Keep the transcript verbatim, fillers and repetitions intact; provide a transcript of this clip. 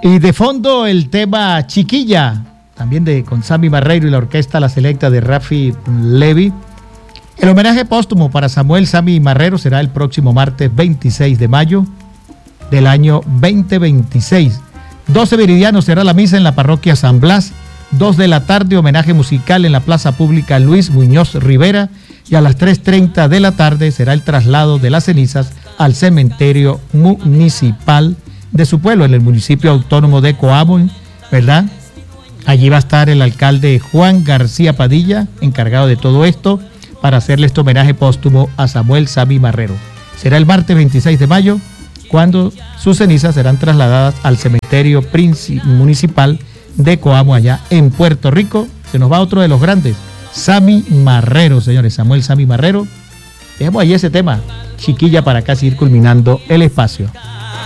Y de fondo el tema Chiquilla, también de con Sammy Marrero y la orquesta La Selecta de Rafi Levy. El homenaje póstumo para Samuel Sammy Marrero será el próximo martes veintiséis de mayo del año veinte veintiséis. doce meridiano será la misa en la parroquia San Blas. dos de la tarde, homenaje musical en la plaza pública Luis Muñoz Rivera. Y a las tres treinta de la tarde será el traslado de las cenizas al cementerio municipal de su pueblo, en el municipio autónomo de Coamo, ¿verdad? Allí va a estar el alcalde Juan García Padilla, encargado de todo esto, para hacerle este homenaje póstumo a Samuel Sammy Marrero. Será el martes veintiséis de mayo, cuando sus cenizas serán trasladadas al cementerio municipal de Coamo, allá en Puerto Rico. Se nos va otro de los grandes, Sammy Marrero, señores, Samuel Sammy Marrero. Dejemos ahí ese tema, Chiquilla, para casi ir culminando el espacio.